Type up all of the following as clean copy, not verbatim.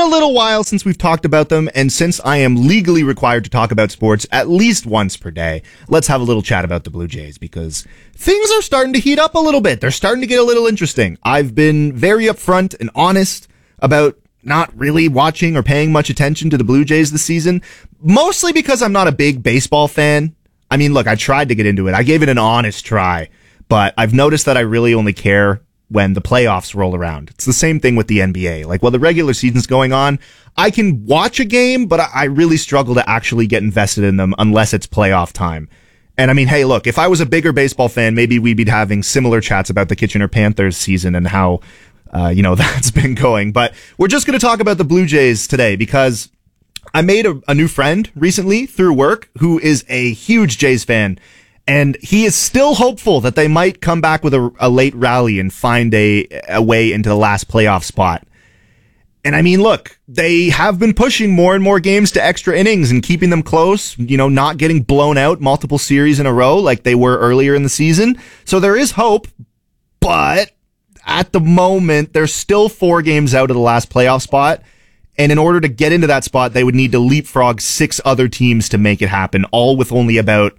a little while since we've talked about them, and since I am legally required to talk about sports at least once per day, let's have a little chat about the Blue Jays, because things are starting to heat up a little bit. They're starting to get a little interesting. I've been very upfront and honest about not really watching or paying much attention to the Blue Jays this season, mostly because I'm not a big baseball fan. I mean, look, I tried to get into it. I gave it an honest try, but I've noticed that I really only care when the playoffs roll around. It's the same thing with the NBA. Like, while the regular season's going on, I can watch a game, but I really struggle to actually get invested in them unless it's playoff time. And I mean, hey, look, if I was a bigger baseball fan, maybe we'd be having similar chats about the Kitchener Panthers season and how, that's been going. But we're just going to talk about the Blue Jays today because I made a new friend recently through work who is a huge Jays fan. And he is still hopeful that they might come back with a late rally and find a way into the last playoff spot. And I mean, look, they have been pushing more and more games to extra innings and keeping them close, not getting blown out multiple series in a row like they were earlier in the season. So there is hope, but at the moment, they're still 4 games out of the last playoff spot. And in order to get into that spot, they would need to leapfrog 6 other teams to make it happen, all with only about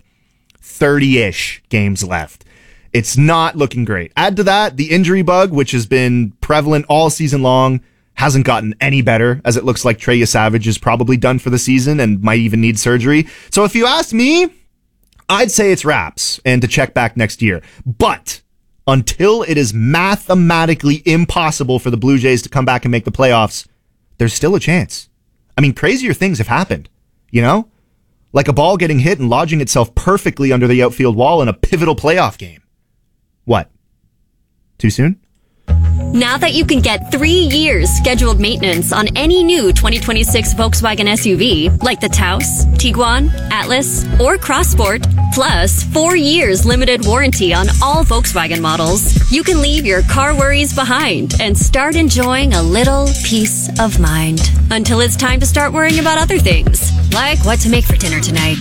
30-ish games left. It's not looking great. Add to that the injury bug, which has been prevalent all season long, hasn't gotten any better, as it looks like Trey Savage is probably done for the season and might even need surgery. So if you ask me, I'd say it's wraps and to check back next year. But until it is mathematically impossible for the Blue Jays to come back and make the playoffs, there's still a chance. I mean, crazier things have happened, Like a ball getting hit and lodging itself perfectly under the outfield wall in a pivotal playoff game. What? Too soon? Now that you can get 3 years scheduled maintenance on any new 2026 Volkswagen SUV, like the Taos, Tiguan, Atlas, or Crossport, plus 4 years limited warranty on all Volkswagen models, you can leave your car worries behind and start enjoying a little peace of mind. Until it's time to start worrying about other things, like what to make for dinner tonight.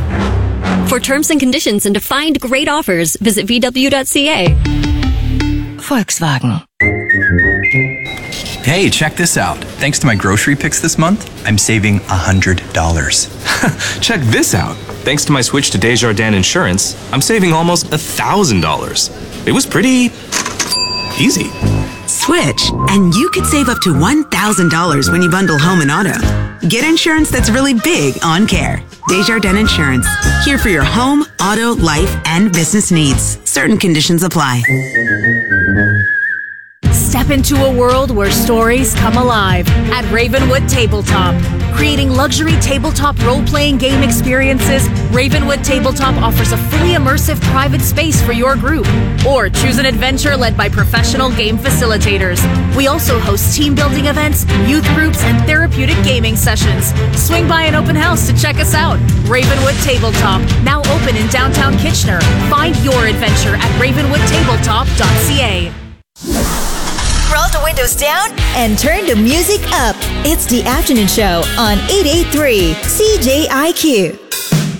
For terms and conditions and to find great offers, visit VW.ca. Volkswagen. Hey, check this out. Thanks to my grocery picks this month, I'm saving $100. Check this out. Thanks to my switch to Desjardins Insurance, I'm saving almost $1,000. It was pretty easy. Switch, and you could save up to $1,000 when you bundle home and auto. Get insurance that's really big on care. Desjardins Insurance. Here for your home, auto, life, and business needs. Certain conditions apply. Step into a world where stories come alive at Ravenwood Tabletop. Creating luxury tabletop role-playing game experiences, Ravenwood Tabletop offers a fully immersive private space for your group. Or choose an adventure led by professional game facilitators. We also host team-building events, youth groups, and therapeutic gaming sessions. Swing by an open house to check us out. Ravenwood Tabletop, now open in downtown Kitchener. Find your adventure at ravenwoodtabletop.ca. Roll the windows down and turn the music up. It's the afternoon show on 883 CJIQ.